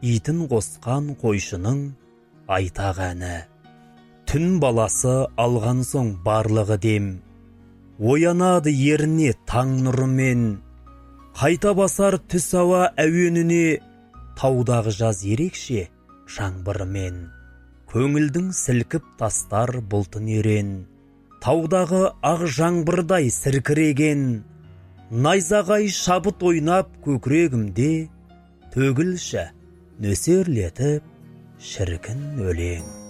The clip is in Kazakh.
итін қосқан қойшының айтақ әні. Түн баласы алған соң барлығы дем, оянады еріне таң нұрымен, қайта басар түс ауа әуеніне, таудағы жаз ерекше жаңбырымен. Көңілдің сілкіп тастар бұлтын ерен, таудағы ақ жаңбырдай сіркіреген, найзағай шабыт ойнап көкірегімде, төгілші нөсерлетіп шіркін өлең.